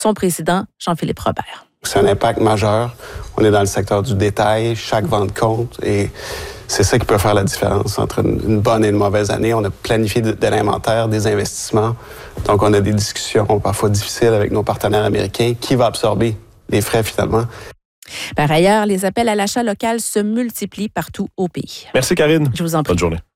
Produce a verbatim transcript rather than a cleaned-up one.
son président, Jean-Philippe Robert. C'est un impact majeur. On est dans le secteur du détail, chaque vente compte et c'est ça qui peut faire la différence entre une bonne et une mauvaise année. On a planifié de, de l'inventaire, des investissements. Donc, on a des discussions parfois difficiles avec nos partenaires américains. Qui va absorber les frais finalement? Par ailleurs, les appels à l'achat local se multiplient partout au pays. Merci Karine. Je vous en prie. Bonne journée.